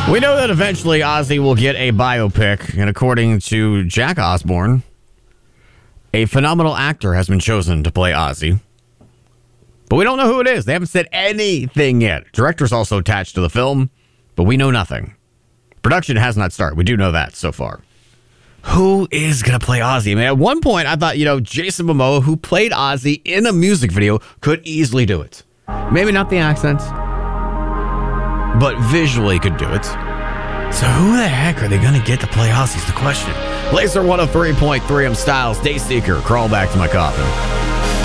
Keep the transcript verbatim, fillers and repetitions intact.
We know that eventually Ozzy will get a biopic, and according to Jack Osbourne, a phenomenal actor has been chosen to play Ozzy. But we don't know who it is. They haven't said anything yet. Director's also attached to the film, but we know nothing. Production has not started. We do know that so far. Who is going to play Ozzy? I mean, at one point, I thought, you know, Jason Momoa, who played Ozzy in a music video, could easily do it. Maybe not the accent, but visually could do it. So who the heck are they going to get to play Ozzy is the question. Laser one oh three point three, I'm Styles, Dayseeker, crawl back to my coffin.